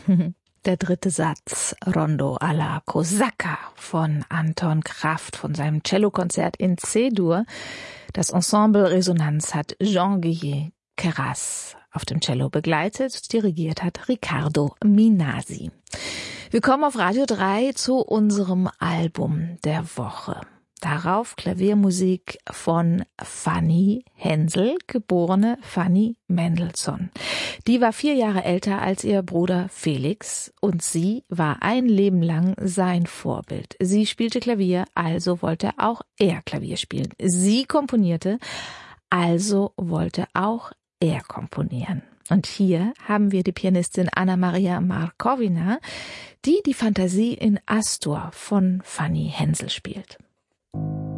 Der dritte Satz, Rondo alla Kosaca von Anton Kraft von seinem Cellokonzert in C-Dur. Das Ensemble Resonanz hat Jean-Guillet Keras auf dem Cello begleitet, dirigiert hat Riccardo Minasi. Wir kommen auf Radio 3 zu unserem Album der Woche. Darauf Klaviermusik von Fanny Hensel, geborene Fanny Mendelssohn. Die war 4 Jahre älter als ihr Bruder Felix und sie war ein Leben lang sein Vorbild. Sie spielte Klavier, also wollte auch er Klavier spielen. Sie komponierte, also wollte auch er komponieren. Und hier haben wir die Pianistin Anna-Maria Markovina, die die Fantasie in Astor von Fanny Hensel spielt.